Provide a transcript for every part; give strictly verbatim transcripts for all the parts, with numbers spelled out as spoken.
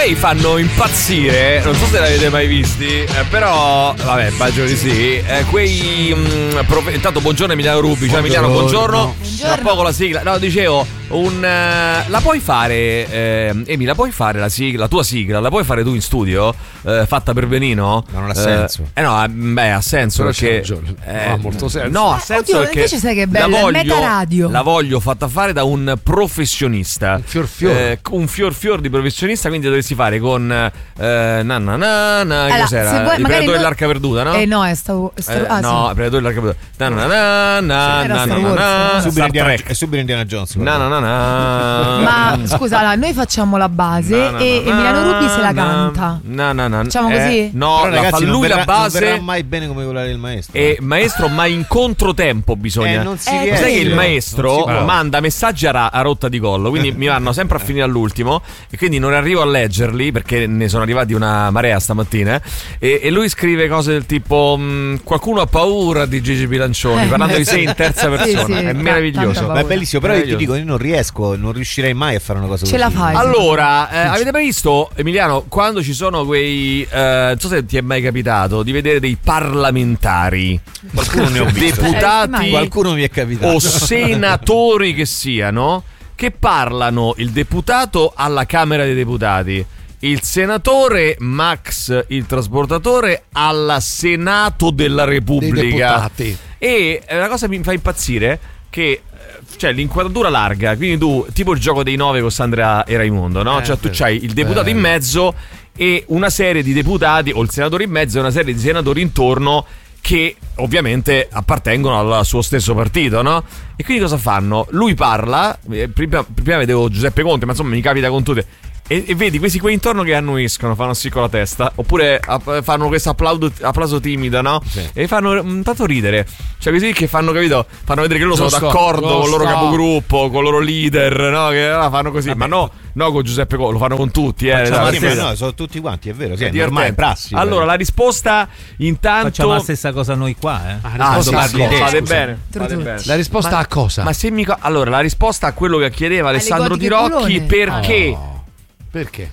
lei fanno impazzire, non so se l'avete mai visti, eh, però vabbè, immagino di sì. Eh, quei mh, prof... intanto buongiorno Emiliano Rubi, ciao Emiliano, buongiorno. Tra poco la sigla. No, dicevo, un uh, la puoi fare eh, Emi, la puoi fare la sigla, la tua sigla, la puoi fare tu in studio? Eh, fatta per Benino? Ma non ha senso. Eh, eh no, beh, ha senso però perché eh, no, ha molto senso. No, ha senso. Oddio, perché invece sai che bello, la voglio, meta radio. La voglio fatta fare da un professionista. Un fior fior. Eh, un fior fior di professionista, quindi dovresti fare con eh, na na na na, allora, cos'era? vuoi, Il predatore non... dell'arca perduta, no? Eh no, è stato eh, ah, no, sì. il predatore dell'arca perduta. Na na na na na na na. Subito Indiana, è subito Indiana Jones. Na na na na. Ma scusa, allora, noi facciamo la base na, na, e na, Emiliano Rubi se la canta. Na, na, na, Facciamo eh, così? No, però, ragazzi, la fa lui verrà, la base. Non verrà mai bene come quella del maestro. E maestro, ma in controtempo bisogna. Eh, non si eh, riesce. Sai che il maestro può. manda messaggi a, ra- a rotta di collo, quindi mi vanno sempre a finire all'ultimo e quindi non arrivo a leggerli perché ne sono arrivati una marea stamattina. E, e lui scrive cose del tipo mh, qualcuno ha paura di Gigi Bilancioni, eh, parlando di sé in terza persona. sì, sì, è meraviglioso. Ma è bellissimo, però io ti Meraviglioso. dico, io non riesco, non riuscirei mai a fare una cosa Ce così. la fai. Allora, eh, avete mai visto, Emiliano, quando ci sono quei eh, non so se ti è mai capitato di vedere dei parlamentari, Qualcuno ne ho visto. deputati Eh, Qualcuno mi è capitato. o senatori che siano, che parlano il deputato alla Camera dei Deputati, il senatore Max, il trasportatore, alla Senato della Repubblica. Dei deputati. E una cosa mi fa impazzire che cioè l'inquadratura larga, quindi tu tipo il gioco dei nove con Sandra e Raimondo, no? Eh, Cioè tu bello. c'hai il deputato in Bello. mezzo e una serie di deputati o il senatore in mezzo e una serie di senatori intorno che ovviamente appartengono al suo stesso partito, no? E quindi cosa fanno? Lui parla, eh, prima, prima vedevo Giuseppe Conte, ma insomma mi capita con tutte. E, e vedi questi qui intorno che annuiscono, fanno sì con la testa, oppure app- fanno questo applauso, applauso timido, no? Sì. E fanno un tanto ridere. Cioè così che fanno, capito? Fanno vedere che loro sono Giusto, d'accordo con il loro giusto. capogruppo, con il loro leader, no? Che allora fanno così. Vabbè. Ma no, no con Giuseppe Conte, lo fanno con tutti, eh. Facciamo dai, sì, ma dai. no, sono tutti quanti, è vero, sì, È è normale, divertente. prassi. Allora, la risposta intanto Facciamo la stessa cosa noi qua, eh. Ah, sì, risposta sì, a cosa? fate Scusa. bene, Tru- fate tru- bene. La risposta Ma- a cosa? Ma se mi co- allora la risposta a quello che chiedeva Alle Alessandro Di gotiche Rocchi, culone. perché Oh, perché?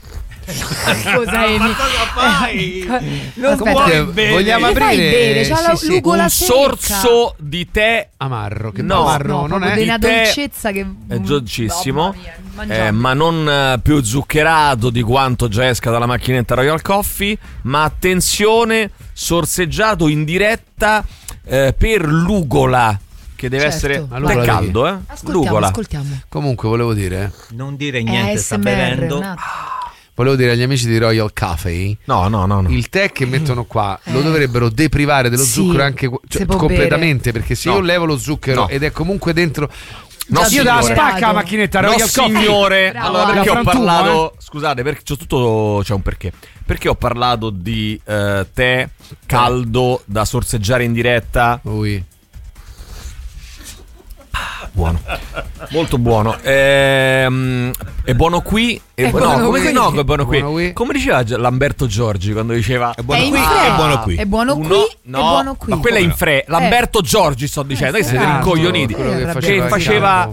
Scusa, Emi. Ma cosa fai? Non Comunque, aspetta. bere. vogliamo Che fai aprire bere? C'ha la- sì, sì, l'ugola un secca. sorso di tè amarro, che No, amarro No, non proprio è di una Di te dolcezza che è dolcissimo, Mamma mia, mangiabile. eh, ma non eh, più zuccherato di quanto già esca dalla macchinetta Royal Coffee, ma attenzione, sorseggiato in diretta eh, per l'ugola, che deve Certo. essere Ma tè l'ugola di caldo, eh? Ascoltiamo, L'ugola. ascoltiamo. Comunque volevo dire, Non dire È niente, A S sta M R, bevendo. un attimo. volevo dire agli amici di Royal Cafe, No, no, no, no. il tè che mettono qua lo Eh. dovrebbero deprivare dello Sì, zucchero anche cioè, si può completamente, perché se No. io levo lo zucchero No. ed è comunque dentro No, Già io dalla signore. spacca la macchinetta No, Royal Coffee. signore. Bravo, Allora, guarda. perché ho Da frantumo, parlato? Scusate, perché c'è tutto. C'è un perché. Perché ho parlato di eh, tè caldo da sorseggiare in diretta? Ui. Buono, molto buono. Ehm, è buono qui. È È bu- no, buono come, qui. no, è buono qui. Buono qui. Come diceva Gi- Lamberto Giorgi quando diceva È buono È in qui, fre- è buono qui. È buono qui, uno- è no, buono qui. ma quella è in fre. Lamberto Giorgi sto dicendo, che siete esatto. rincoglioniti. Quello che Eh, faceva, che faceva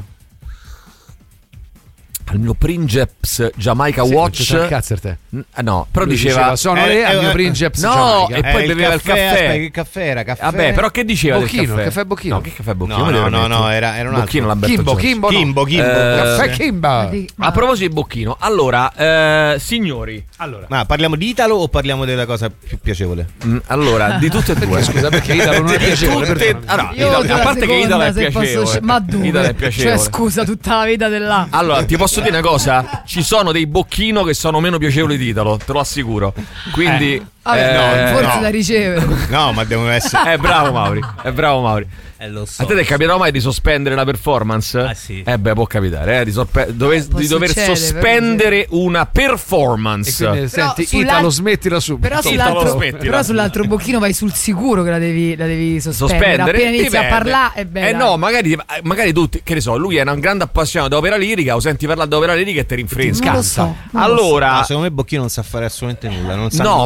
al mio Princeps Jamaica Sì, Watch. c'è il cazzo te. N- ah, no, però Lui diceva, sono Eh, le al eh, mio eh, Princeps no, Jamaica. e poi Eh, beveva il caffè. aspetta, che caffè era? Caffè? Vabbè, però che diceva Bocchino, del caffè? caffè Bocchino. No, che caffè Bocchino? No, Me lo no, no, permetti? no, era, era un altro. Bocchino Lamberto Kimbo, Giorgi. Kimbo, no. Kimbo, Kimbo. Eh, Caffè Ma Kimba. di- A proposito di Bocchino, allora, eh, signori, Allora, Ma parliamo di Italo o parliamo della cosa più piacevole? mh, allora, di tutte e due. scusa, perché Italo non è Di piacevole, tutte- perdonami. ah, no, Io Italo- odio a la parte che seconda, Italo è se posso piacevole. sc- ma dove? Italo è piacevole. Cioè, scusa, tutta la vita dell'A. Allora, ti posso dire una cosa? Ci sono dei Bocchino che sono meno piacevoli di Italo, te lo assicuro. Quindi, Vabbè, eh, forse no. da ricevere. No, ma devono essere. È bravo Mauri, è bravo Mauri. Eh, lo so. A te ti è capitato mai di sospendere la performance? Ah, sì. Eh beh, può capitare, eh, di, sorpe- dove- può di dover succedere, sospendere una E performance. quindi Però senti, sull'al- Italo smettila subito. Però Italo, sull'altro, smettila. però sull'altro bocchino vai sul sicuro che la devi, la devi sospendere. Sospendere Appena inizi dipende. a parlare è bella. Eh no, magari, magari tu, che ne so, lui è un grande appassionato di opera lirica, o senti parlare di opera lirica e ti rinfresca. Non lo so. non lo so. Allora, No, secondo me Bocchino non sa fare assolutamente nulla. Non sa no, nulla, ma come non- deve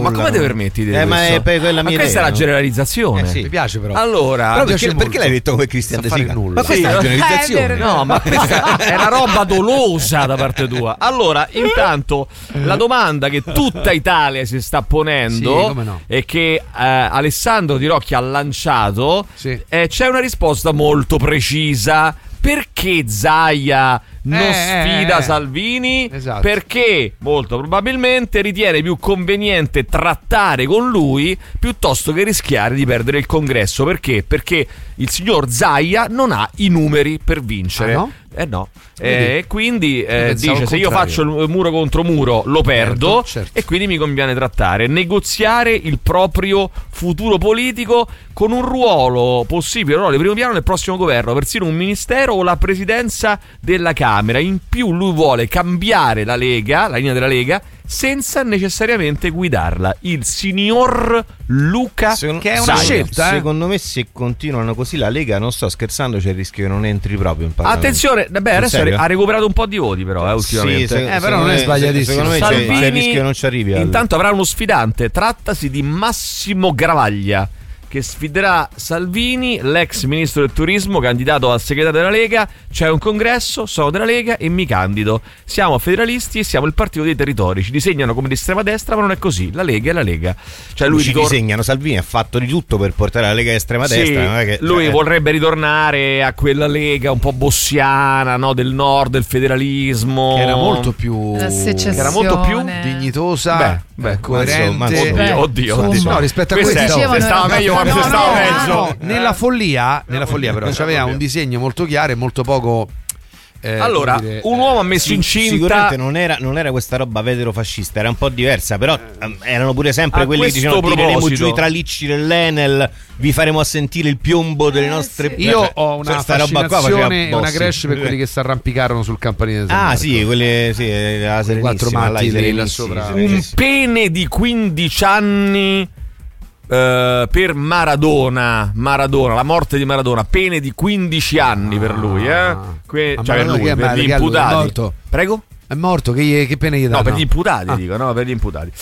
permetti di dire Eh, ma questo? è per quella Ma mia questa idea, è la no? generalizzazione. Eh, sì. Mi piace però. Allora, Però mi piace perché, perché molto. l'hai detto come Cristian Sa De fare Sica? nulla. Ma questa è Sì, una eh, generalizzazione. è vero. no, ma questa è una roba dolosa da parte tua. Allora, intanto, la domanda che tutta Italia si sta ponendo Sì, come no. e che eh, Alessandro Di Rocchi ha lanciato, Sì. eh, c'è una risposta molto precisa. Perché Zaia non Eh, sfida eh, Salvini? esatto. Perché molto probabilmente ritiene più conveniente trattare con lui piuttosto che rischiare di perdere il congresso. Perché? Perché il signor Zaia non ha i numeri per vincere. Ah, no? Eh no. Vedi? E quindi eh, pensavo dice: il se io contrario. faccio il muro contro muro lo perdo, Certo, certo. e quindi mi conviene trattare, negoziare il proprio futuro politico con un ruolo possibile, un ruolo di primo piano nel prossimo governo, persino un ministero o la presidenza della Camera. In più lui vuole cambiare la Lega, la linea della Lega, senza necessariamente guidarla. Il signor Luca Secondo, Che è una secondo- scelta, eh? Secondo me, se continuano così, la Lega, non sto scherzando, c'è il rischio che non entri proprio in Parlamento. Attenzione, beh, Sul adesso serio? ha recuperato un po' di voti, però, eh, ultimamente. Sì, se- Eh, però secondo non è me- sbagliatissimo. Secondo me c'è, Salvini c'è il rischio che non ci arrivi. Ale. intanto avrà uno sfidante. Trattasi di Massimo Gravaglia, che sfiderà Salvini, l'ex ministro del turismo, candidato al segretario della Lega. C'è un congresso, sono della Lega e mi candido. Siamo federalisti e siamo il partito dei territori. Ci disegnano come di estrema destra, ma non è così. La Lega è la Lega. Cioè lui ci ritorna- disegnano. Salvini ha fatto di tutto per portare la Lega estrema Sì, destra. Non è che, lui cioè, vorrebbe ritornare a quella Lega un po' bossiana, no? Del nord, del federalismo. Che era molto più La secessione. Che era molto più dignitosa, Beh, beh, eh, coerente. ma insomma, Beh, oddio, insomma. oddio. No, rispetto a Questa questo è- Dicevano se stava era meglio quando abbastanza- se stava no, no, peggio. No, nella follia, nella follia però c'aveva un disegno molto chiaro e molto poco eh, Allora, come dire, un uomo ha messo Sì, incinta. sicuramente non era, non era questa roba veterofascista, era un po' diversa, però ehm, erano pure sempre A quelli che questo dicevano tireremo proposito- giù i tralicci dell'Enel, vi faremo sentire il piombo delle Eh, nostre. sì. io cioè, ho una sta roba qua faceva fascinazione e una Bossi. crash per quelli che si arrampicarono sul campanile di San Ah Marco. sì, quelle sì, la Quei quattro Serenissima, matti là, i lì là Serenissimi, sopra. sì, Un Serenissimi. pene di quindici anni eh, per Maradona. Maradona, la morte di Maradona. Pene di quindici anni per lui, eh? Que- Ma cioè per Maradona lui, che è- per ma gli che è lui? È imputati. morto? Prego? È morto, che, gli- che pena gli danno? No, per gli imputati, Ah. dico, no, per gli imputati.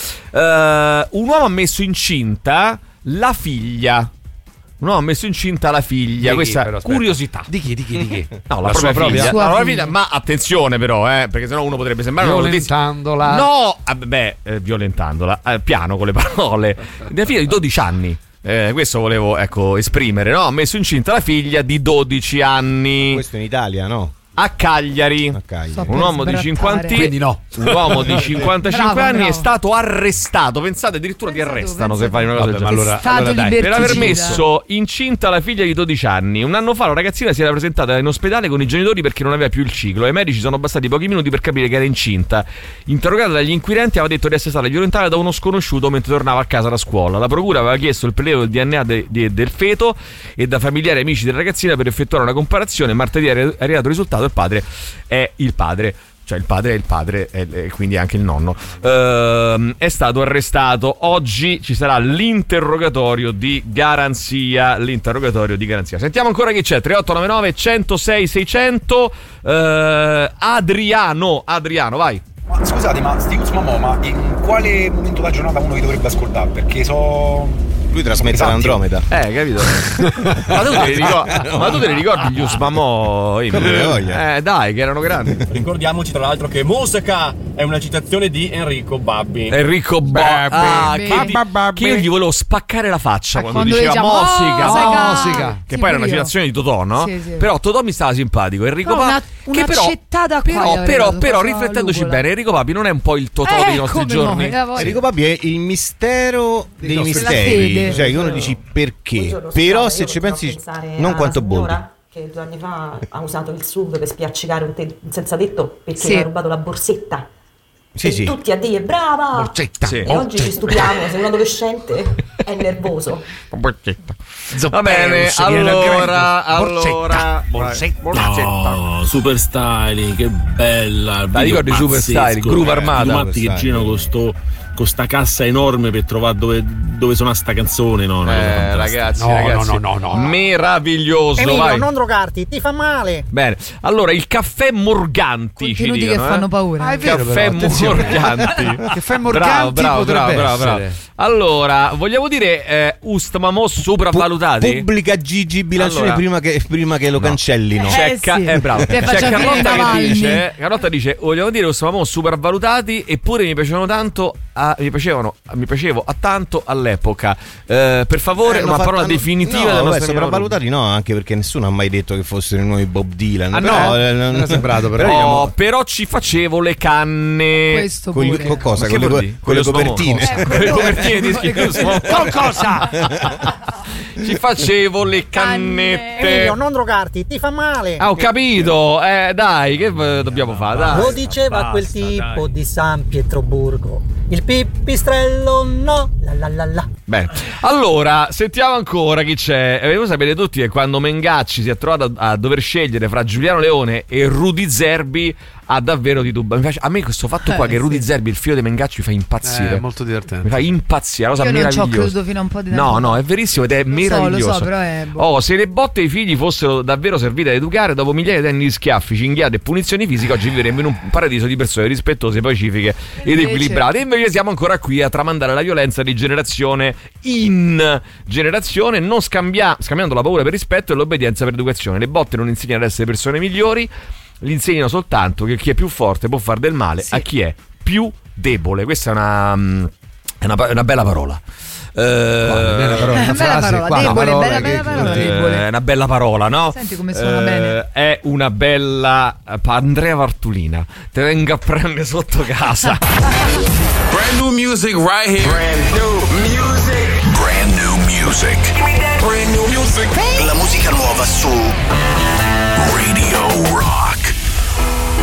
Eh, un uomo ha messo incinta la figlia. Un uomo ha messo incinta la figlia. Di chi, Questa però, aspetta. curiosità. Di chi, di chi, di chi? No, la, La propria sua propria? figlia. Sua No, la figlia. figlia. Ma attenzione, però, eh, perché sennò uno potrebbe sembrare una notizia. Violentandola. No, ah, beh, eh, violentandola. Eh, piano con le parole. Una figlia di dodici anni. Eh, questo volevo, ecco, esprimere, no? Ha messo incinta la figlia di dodici anni Questo in Italia, no? a Cagliari. A Cagliari. So- Un uomo di sbarattare. cinquanta Quindi no. Un uomo di cinquantacinque Bravo, anni bravo. è stato arrestato. Pensate, addirittura ti Pensa tu, arrestano pensa se fai una tu. cosa del Vabbè, ma genere. allora- Stato allora dai, Per aver liberticida. messo incinta la figlia di dodici anni. Un anno fa la ragazzina si era presentata in ospedale con i genitori perché non aveva più il ciclo. Ai medici sono bastati pochi minuti per capire che era incinta. Interrogata dagli inquirenti aveva detto di essere stata violentata da uno sconosciuto mentre tornava a casa da scuola. La procura aveva chiesto il prelievo del D N A de- de- del feto e da familiari e amici della ragazzina per effettuare una comparazione. Martedì è arri- è arrivato il risultato, il padre è il padre. Cioè il padre è il padre e, e quindi anche il nonno. Ehm, è stato arrestato. Oggi ci sarà l'interrogatorio di garanzia. L'interrogatorio di garanzia. Sentiamo ancora chi c'è. tre otto nove nove, centosei, seicento. Eh, Adriano. Adriano, vai. Ma scusate, ma sti Usmamo, ma in quale momento della giornata uno li dovrebbe ascoltare? Perché so... Lui trasmette sono l'Andromeda. Eh, capito? ma, tu te li ricordi, ma tu te li ricordi gli Usmamo? Come ne voglia. Eh, dai, che erano grandi. Ricordiamoci tra l'altro che Mosca è una citazione di Enrico Babbi. Enrico Babbi. Ah, che, Babbi. che io gli volevo spaccare la faccia quando, Quando diceva diceva Mosica. Mosica. Mosica. Che Sì, poi era una pure io. citazione di Totò, no? Sì, sì. Però Totò mi stava simpatico. Enrico Però una- Babbi. Che però, un'accettata qua gli però, avrei però, dato, però cosa riflettendoci lugola. bene, Enrico Babbi non è un po' il Totò Eh, dei nostri come no, giorni. eh, voglio- Enrico Babbi è il mistero dei nostri- misteri. fede. Cioè, che uno dici perché? Buongiorno, Però scusate, se io ci continuo pensi, a pensare non alla quanto Boldi. signora che due anni fa ha usato il S U V per spiaccicare un, te- un senza tetto perché Sì. gli ha rubato la borsetta. Sì, e sì. tutti a dire brava! Borsetta. Sì. E oggi ci stupiamo se un adolescente è nervoso. Va bene, allora, allora, Borsetta. borsetta. Oh, super styling, che bella. Dai, ricordi Super Styling, Groove Armata. I matti che Super girano con sto con sta cassa enorme per trovare dove, dove suona sta canzone. No, no, eh, ragazzi, no, ragazzi, no, no, no, no. meraviglioso. Emilio, vai. non drogarti, ti fa male. Bene, allora il caffè Morganti ci Contenuti dicono, che eh? fanno paura. Ah, è vero, Caffè però, attenzione. Morganti. Caffè Bravo, Morganti bravo, potrebbe bravo, bravo, essere. bravo. Allora, vogliamo dire eh, Ustmamo sopravvalutati? Pubblica Gigi Bilancioni Allora. prima, che, prima che lo cancellino. Eh, C'è, Ca- sì. eh, bravo. Che C'è faccia finire Carlotta che Navalny. dice, Carlotta dice, vogliamo dire stavamo supervalutati, eppure mi piacevano tanto a, mi piacevano mi piacevo a tanto all'epoca. Eh, per favore, Eh, una hanno parola fatto- definitiva no, della vabbè, nostra sopravvalutati no, anche perché nessuno ha mai detto che fossero i nuovi Bob Dylan. Ah, però, no? eh, Non è sembrato però. Oh, però ci facevo le canne. Questo con, pure. con cosa? Ma che Con le, vuol co- dire? con le Con lo copertine. smomo. Eh, Con le copertine di schifo. Con cosa? Ci facevo le cannette. Emilio, non drogarti, ti fa male. Ah, ho capito. Eh, dai, che eh, dobbiamo fare? Dai. Lo diceva basta, quel tipo dai. di San Pietroburgo. Il pipistrello no. La la la la. Bene, allora sentiamo ancora chi c'è. Eh, voi sapete tutti che quando Mengacci si è trovato a, a dover scegliere fra Giuliano Leone e Rudy Zerbi ha davvero titubato. Mi piace- A me questo fatto qua Eh, che Rudy sì. Zerbi, il figlio di Mengacci, mi fa impazzire. È molto divertente. Mi fa impazzire, una cosa Io non ci ho meravigliosa. creduto fino a un po' di tempo No, fa. no, è verissimo ed è Lo so, meraviglioso. lo so, però è boh. Oh, se le botte ai figli fossero davvero servite ad educare, dopo migliaia di anni di schiaffi, cinghiate e punizioni fisiche, oggi vivremmo in un paradiso di persone rispettose, pacifiche ed Invece- equilibrate. E invece siamo ancora qui a tramandare la violenza di generazione in generazione, non scambia- scambiando la paura per rispetto e l'obbedienza per educazione. Le botte non insegnano ad essere persone migliori, gli insegnano soltanto che chi è più forte può fare del male Sì. a chi è più debole. Questa è una, mm, è una, è una bella parola. Eh, Bella parola, una Bella frase parola, qua, una debole, parola bella, che- bella parola. che- eh, debole. è una bella parola, no? Senti come suona Eh, bene. È una bella eh, pa- Andrea Vartulina. Te venga a prendere sotto casa. Brand new music right here. Brand new music. Brand new music. Brand new music. La musica nuova su Radio Rock.